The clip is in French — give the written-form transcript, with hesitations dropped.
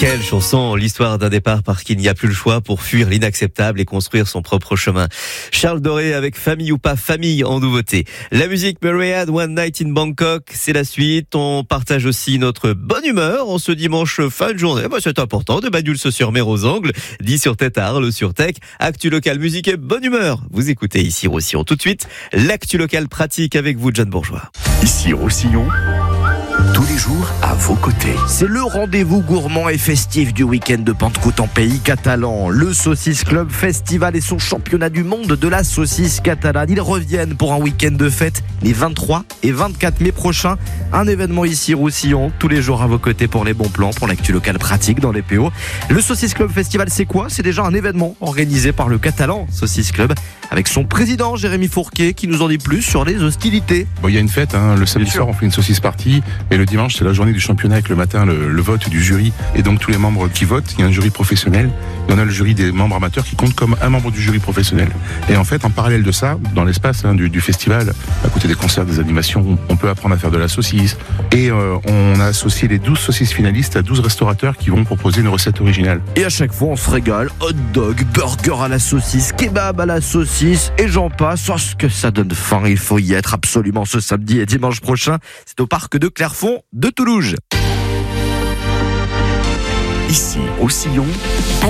Quelle chanson, l'histoire d'un départ parce qu'il n'y a plus le choix pour fuir l'inacceptable et construire son propre chemin. Charles Doré avec Famille ou pas famille en nouveauté. La musique Mary Had One Night in Bangkok, c'est la suite. On partage aussi notre bonne humeur en ce dimanche fin de journée. C'est important de Badulce-sur-Mer aux Angles, 10 sur Tête à Arles sur Tech. Actu local, musique et bonne humeur. Vous écoutez ici Roussillon. Tout de suite, l'actu local pratique avec vous, John Bourgeois. Ici Roussillon, tous les jours à vos côtés. C'est le rendez-vous gourmand et festif du week-end de Pentecôte en pays catalan. Le Saucisse Club Festival et son championnat du monde de la saucisse catalane. Ils reviennent pour un week-end de fête les 23 et 24 mai prochains. Un événement ici Roussillon, tous les jours à vos côtés pour les bons plans, pour l'actu local pratique dans les PO. Le Saucisse Club Festival, c'est quoi ? C'est déjà un événement organisé par le catalan Saucisse Club avec son président Jérémy Fourquet qui nous en dit plus sur les hostilités. Il y a une fête, le samedi soir on fait une saucisse party et le dimanche c'est la journée du championnat avec le matin le vote du jury et donc tous les membres qui votent. Il y a un jury professionnel, il y en a le jury des membres amateurs qui compte comme un membre du jury professionnel. Et en fait en parallèle de ça, dans l'espace du festival, à côté des concerts, des animations, on peut apprendre à faire de la saucisse et on a associé les 12 saucisses finalistes à 12 restaurateurs qui vont proposer une recette originale. Et à chaque fois on se régale, hot dog, burger à la saucisse, kebab à la saucisse et j'en passe. Oh, ce que ça donne faim, il faut y être absolument ce samedi et dimanche prochain. C'est au parc de Clairefonds de Toulouse. Ici Roussillon,